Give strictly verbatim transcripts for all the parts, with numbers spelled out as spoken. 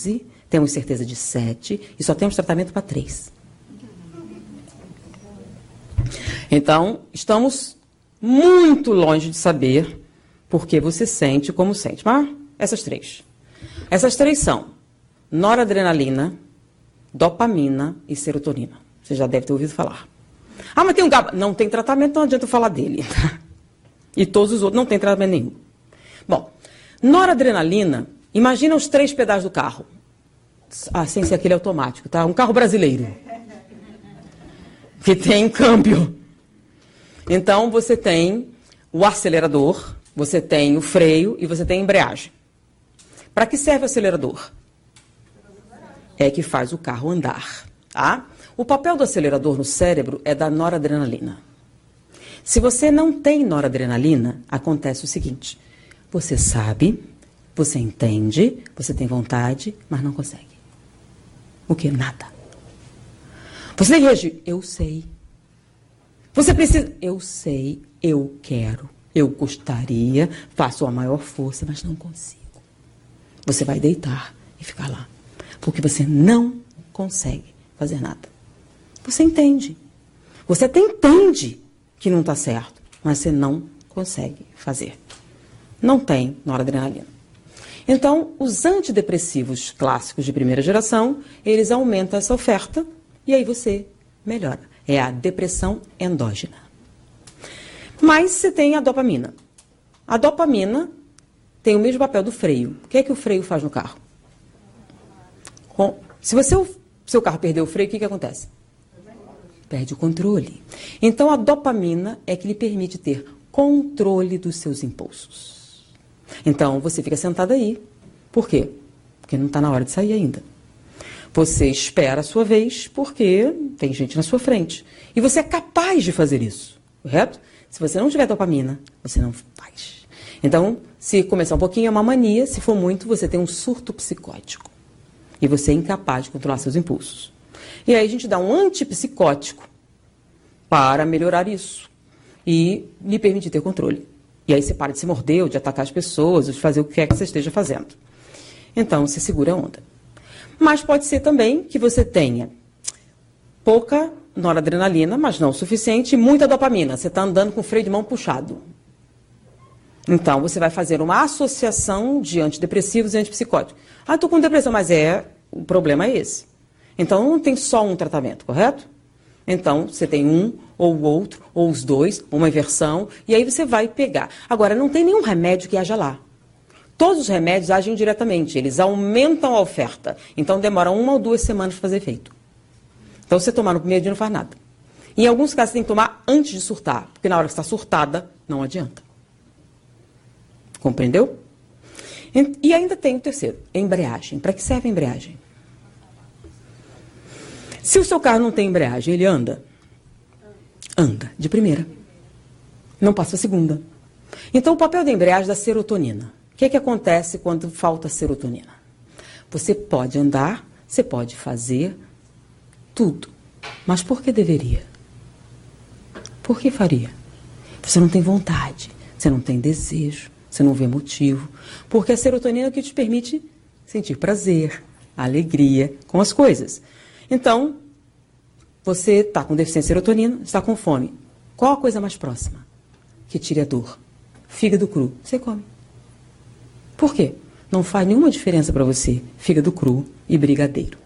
doze, temos certeza de sete e só temos tratamento para três. Então, estamos muito longe de saber por que você sente como sente. Mas essas três. Essas três são noradrenalina, dopamina e serotonina. Você já deve ter ouvido falar. Ah, mas tem um GABA. Não tem tratamento, não adianta eu falar dele. E todos os outros não tem tratamento nenhum. Bom, noradrenalina, imagina os três pedais do carro. Ah, sem ser aquele automático, tá? Um carro brasileiro. Que tem câmbio. Então, você tem o acelerador, você tem o freio e você tem a embreagem. Para que serve o acelerador? É que faz o carro andar, tá? O papel do acelerador no cérebro é da noradrenalina. Se você não tem noradrenalina, acontece o seguinte: você sabe, você entende, você tem vontade, mas não consegue. O que? Nada. Você reage, eu sei. Você precisa, eu sei, eu quero, eu gostaria, faço a maior força, mas não consigo. Você vai deitar e ficar lá, porque você não consegue fazer nada. Você entende. Você até entende que não está certo, mas você não consegue fazer. Não tem noradrenalina. Então, os antidepressivos clássicos de primeira geração, eles aumentam essa oferta e aí você melhora. É a depressão endógena. Mas você tem a dopamina. A dopamina tem o mesmo papel do freio. O que é que o freio faz no carro? Com, se você, o seu carro perder o freio, o que, que acontece? Perde o controle. Então, a dopamina é que lhe permite ter controle dos seus impulsos. Então, você fica sentado aí. Por quê? Porque não está na hora de sair ainda. Você espera a sua vez porque tem gente na sua frente. E você é capaz de fazer isso, correto? Se você não tiver dopamina, você não faz. Então, se começar um pouquinho, é uma mania. Se for muito, você tem um surto psicótico. E você é incapaz de controlar seus impulsos. E aí a gente dá um antipsicótico para melhorar isso. E lhe permitir ter controle. E aí você para de se morder, ou de atacar as pessoas, ou de fazer o que é que você esteja fazendo. Então, você segura a onda. Mas pode ser também que você tenha pouca noradrenalina, mas não o suficiente, e muita dopamina. Você está andando com o freio de mão puxado. Então, você vai fazer uma associação de antidepressivos e antipsicóticos. Ah, estou com depressão, mas é, o problema é esse. Então, não tem só um tratamento, correto? Então, você tem um, ou o outro, ou os dois, uma inversão, e aí você vai pegar. Agora, não tem nenhum remédio que haja lá. Todos os remédios agem diretamente, eles aumentam a oferta. Então, demora uma ou duas semanas para fazer efeito. Então, você tomar no primeiro dia não faz nada. Em alguns casos, você tem que tomar antes de surtar, porque na hora que está surtada, não adianta. Compreendeu? E ainda tem o terceiro, embreagem. Para que serve a embreagem? Se o seu carro não tem embreagem, ele anda? Anda, de primeira. Não passa a segunda. Então, o papel da embreagem é da serotonina. O que é que acontece quando falta serotonina? Você pode andar, você pode fazer tudo. Mas por que deveria? Por que faria? Você não tem vontade, você não tem desejo, você não vê motivo. Porque a serotonina é o que te permite sentir prazer, alegria com as coisas. Então, você está com deficiência de serotonina, está com fome. Qual a coisa mais próxima que tire a dor? Fígado cru. Você come. Por quê? Não faz nenhuma diferença para você fígado cru e brigadeiro.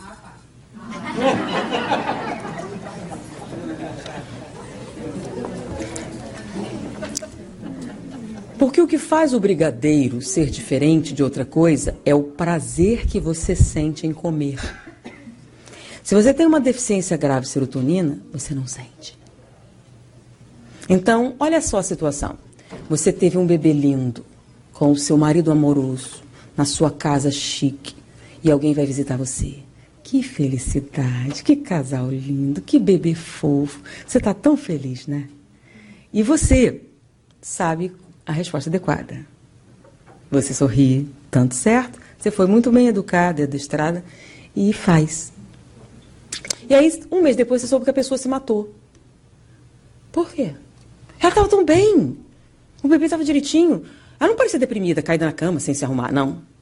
Porque o que faz o brigadeiro ser diferente de outra coisa é o prazer que você sente em comer. Se você tem uma deficiência grave de serotonina, você não sente. Então, olha só a situação. Você teve um bebê lindo, com o seu marido amoroso, na sua casa chique, e alguém vai visitar você. Que felicidade, que casal lindo, que bebê fofo. Você está tão feliz, né? E você sabe a resposta adequada. Você sorri, tanto certo, você foi muito bem educada e adestrada, e faz. E aí, um mês depois, você soube que a pessoa se matou. Por quê? Ela estava tão bem. O bebê estava direitinho. Ela não parecia deprimida, caída na cama, sem se arrumar, não.